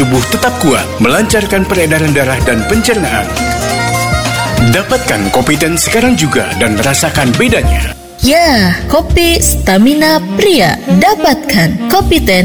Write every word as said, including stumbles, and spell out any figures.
tubuh tetap kuat, melancarkan peredaran darah dan pencernaan. Dapatkan Kopi Ten sekarang juga dan rasakan bedanya. Ya, kopi Stamina Pria. Dapatkan Kopi Ten